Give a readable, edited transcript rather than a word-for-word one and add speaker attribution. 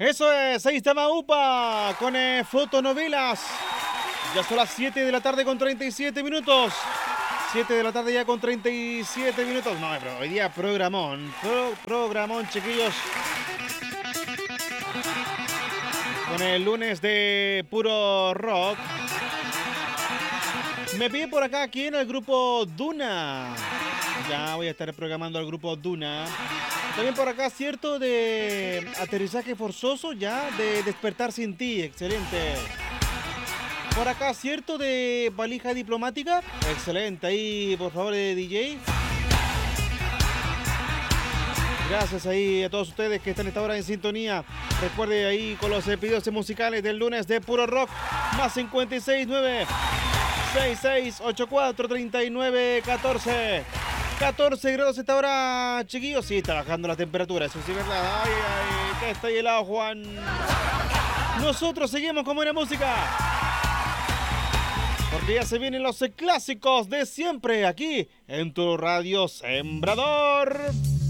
Speaker 1: Eso es, ahí está Maupa con fotonovelas. Ya son las 7 de la tarde con 37 minutos. 7 de la tarde ya con 37 minutos. No, pero hoy día programón. Programón, chiquillos. Con el lunes de puro rock. Me pide por acá aquí en el grupo Duna. Ya voy a estar programando al grupo Duna. También por acá, cierto, de aterrizaje forzoso, ya, de despertar sin ti, excelente. Por acá, cierto, de valija diplomática, excelente. Ahí, por favor, de DJ. Gracias ahí a todos ustedes que están a esta hora en sintonía. Recuerde ahí con los pedidos musicales del lunes de puro rock, más 569 6684 3914. 14 grados esta hora, chiquillos. Sí, está bajando la temperatura, eso sí es verdad. Ay, ay, que está helado, Juan. Nosotros seguimos con buena música. Porque ya se vienen los clásicos de siempre aquí en tu radio Sembrador.